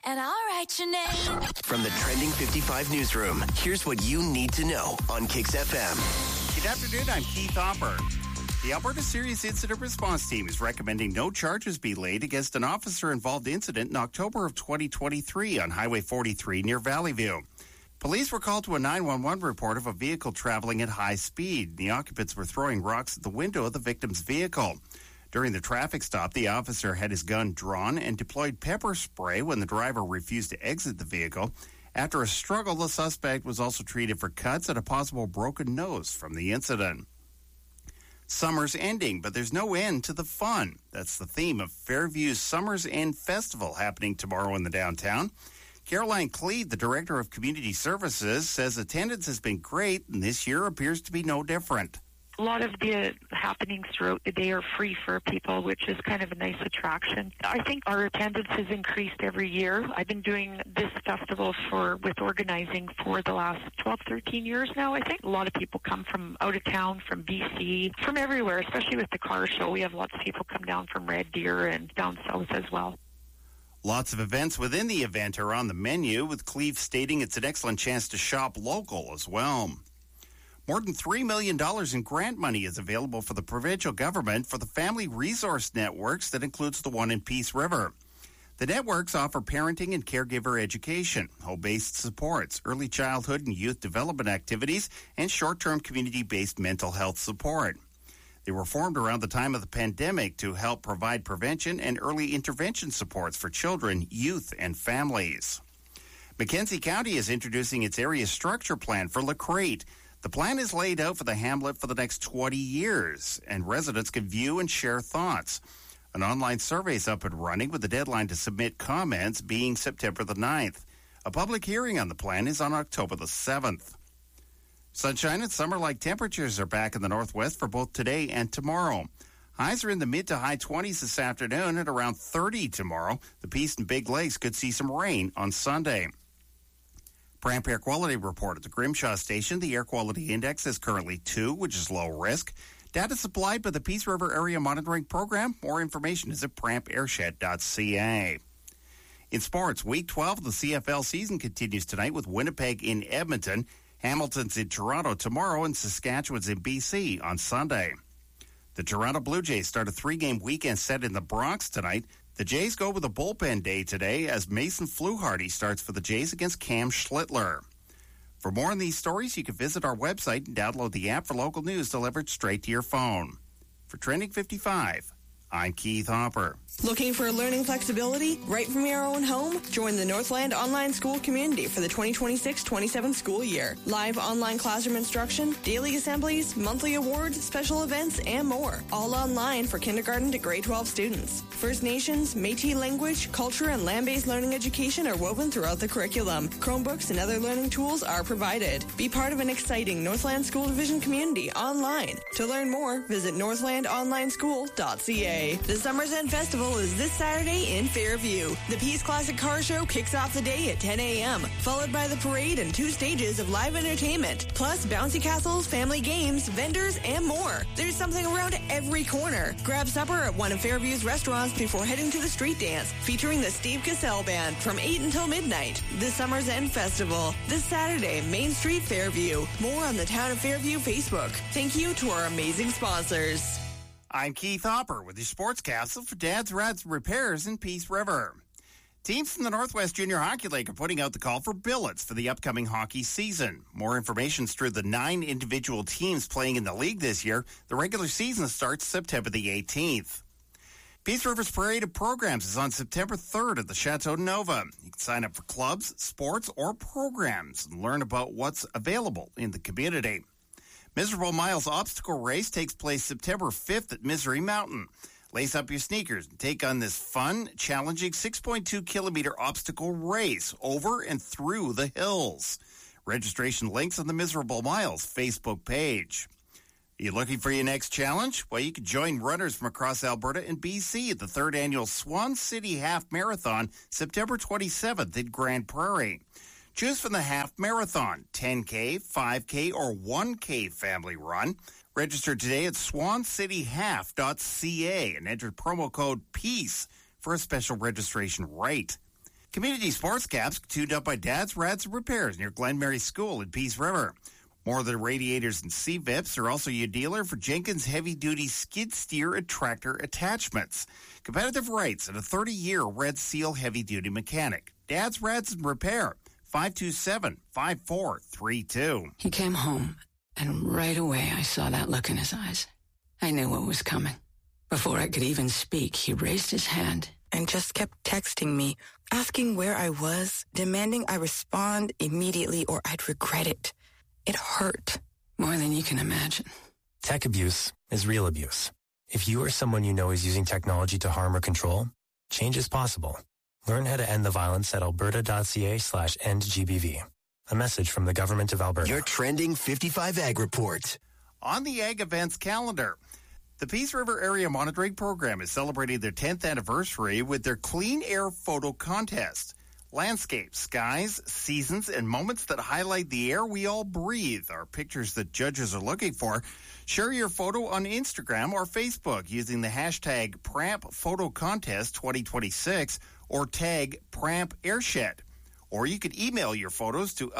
And I'll write your name. From the Trending 55 newsroom, here's what you need to know on Kicks FM. Good afternoon, I'm Keith Hopper. The Alberta Serious Incident Response Team is recommending no charges be laid against an officer-involved incident in October of 2023 on Highway 43 near Valley View. Police were called to a 911 report of a vehicle traveling at high speed. The occupants were throwing rocks at the window of the victim's vehicle. During the traffic stop, the officer had his gun drawn and deployed pepper spray when the driver refused to exit the vehicle. After a struggle, the suspect was also treated for cuts and a possible broken nose from the incident. Summer's ending, but there's no end to the fun. That's the theme of Fairview's Summer's End Festival happening tomorrow in the downtown. Caroline Cleed, the Director of Community Services, says attendance has been great, and this year appears to be no different. A lot of the happenings throughout the day are free for people, which is kind of a nice attraction. I think our attendance has increased every year. I've been doing this festival with organizing for the last 12, 13 years now, I think. A lot of people come from out of town, from BC, from everywhere, especially with the car show. We have lots of people come down from Red Deer and down south as well. Lots of events within the event are on the menu, with Cleve stating it's an excellent chance to shop local as well. More than $3 million in grant money is available for the provincial government for the family resource networks that includes the one in Peace River. The networks offer parenting and caregiver education, home-based supports, early childhood and youth development activities, and short-term community-based mental health support. They were formed around the time of the pandemic to help provide prevention and early intervention supports for children, youth, and families. Mackenzie County is introducing its area structure plan for Lacrete. The plan is laid out for the hamlet for the next 20 years, and residents can view and share thoughts. An online survey is up and running with the deadline to submit comments being September the 9th. A public hearing on the plan is on October the 7th. Sunshine and summer-like temperatures are back in the northwest for both today and tomorrow. Highs are in the mid to high 20s this afternoon and around 30 tomorrow. The Peace and Big Lakes could see some rain on Sunday. Pramp Air Quality Report at the Grimshaw Station. The air quality index is currently 2, which is low risk. Data supplied by the Peace River Area Monitoring Program. More information is at prampairshed.ca. In sports, Week 12 of the CFL season continues tonight with Winnipeg in Edmonton, Hamilton's in Toronto tomorrow, and Saskatchewan's in BC on Sunday. The Toronto Blue Jays start a 3-game weekend set in the Bronx tonight. The Jays go with a bullpen day today as Mason Fluharty starts for the Jays against Cam Schlittler. For more on these stories, you can visit our website and download the app for local news delivered straight to your phone. For Trending 55, I'm Keith Hopper. Looking for learning flexibility right from your own home? Join the Northland Online School community for the 2026-27 school year. Live online classroom instruction, daily assemblies, monthly awards, special events, and more. All online for kindergarten to grade 12 students. First Nations, Métis language, culture, and land-based learning education are woven throughout the curriculum. Chromebooks and other learning tools are provided. Be part of an exciting Northland School Division community online. To learn more, visit northlandonlineschool.ca. The Summer's End Festival is this Saturday in Fairview. The Peace Classic Car Show kicks off the day at 10 a.m., followed by the parade and 2 stages of live entertainment, plus bouncy castles, family games, vendors, and more. There's something around every corner. Grab supper at one of Fairview's restaurants before heading to the street dance, featuring the Steve Cassell Band from 8 until midnight. The Summer's End Festival, this Saturday, Main Street, Fairview. More on the Town of Fairview Facebook. Thank you to our amazing sponsors. I'm Keith Hopper with your sports capsule for Dad's Rats Repairs in Peace River. Teams from the Northwest Junior Hockey League are putting out the call for billets for the upcoming hockey season. More information is through the 9 individual teams playing in the league this year. The regular season starts September the 18th. Peace River's Parade of Programs is on September 3rd at the Chateau Nova. You can sign up for clubs, sports, or programs and learn about what's available in the community. Miserable Miles Obstacle Race takes place September 5th at Misery Mountain. Lace up your sneakers and take on this fun, challenging 6.2-kilometer obstacle race over and through the hills. Registration links on the Miserable Miles Facebook page. Are you looking for your next challenge? Well, you can join runners from across Alberta and BC at the 3rd Annual Swan City Half Marathon, September 27th in Grand Prairie. Choose from the half marathon, 10K, 5K, or 1K family run. Register today at swancityhalf.ca and enter promo code PEACE for a special registration rate. Community sports caps tuned up by Dad's Rats and Repairs near Glen Mary School in Peace River. More Than Radiators and C-VIPs are also your dealer for Jenkins heavy-duty skid steer and tractor attachments. Competitive rates and a 30-year Red Seal heavy-duty mechanic. Dad's Rats and Repair, 527-5432. He came home, and right away I saw that look in his eyes. I knew what was coming. Before I could even speak, he raised his hand and just kept texting me, asking where I was, demanding I respond immediately or I'd regret it. It hurt. More than you can imagine. Tech abuse is real abuse. If you or someone you know is using technology to harm or control, change is possible. Learn how to end the violence at alberta.ca/endgbv. A message from the Government of Alberta. Your Trending 55 Ag Report. On the Ag Events calendar, the Peace River Area Monitoring Program is celebrating their 10th anniversary with their Clean Air Photo Contest. Landscapes, skies, seasons, and moments that highlight the air we all breathe are pictures that judges are looking for. Share your photo on Instagram or Facebook using the hashtag Pramp Photo Contest 2026 or tag Pramp Airshed. Or you could email your photos to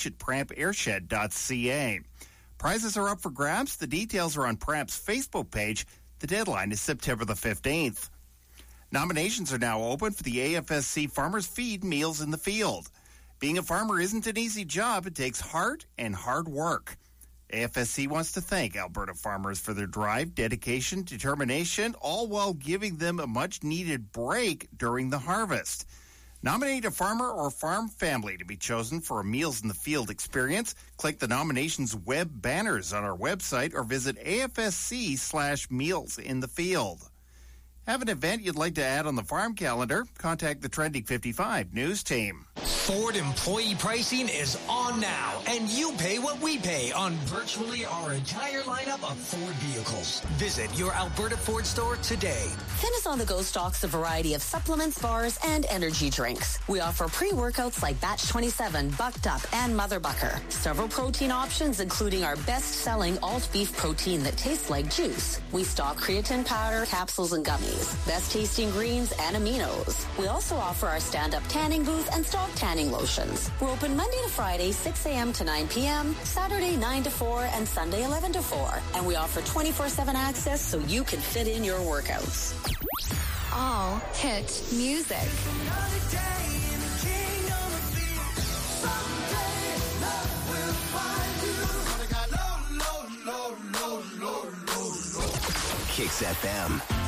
outreach@prampairshed.ca. Prizes are up for grabs. The details are on Pramp's Facebook page. The deadline is September the 15th. Nominations are now open for the AFSC Farmers Feed Meals in the Field. Being a farmer isn't an easy job. It takes heart and hard work. AFSC wants to thank Alberta farmers for their drive, dedication, determination, all while giving them a much-needed break during the harvest. Nominate a farmer or farm family to be chosen for a Meals in the Field experience. Click the nominations web banners on our website or visit AFSC/Meals in the Field. Have an event you'd like to add on the farm calendar? Contact the Trending 55 news team. Ford employee pricing is on now, and you pay what we pay on virtually our entire lineup of Ford vehicles. Visit your Alberta Ford store today. Fitness on the Go stocks a variety of supplements, bars, and energy drinks. We offer pre-workouts like Batch 27, Bucked Up, and Mother Bucker. Several protein options, including our best-selling alt beef protein that tastes like juice. We stock creatine powder, capsules, and gummies. Best tasting greens and aminos. We also offer our stand-up tanning booth and stock tanning lotions. We're open Monday to Friday, 6 a.m. to 9 p.m., Saturday 9 to 4, and Sunday 11 to 4. And we offer 24/7 access so you can fit in your workouts. All hit music. Kicks FM.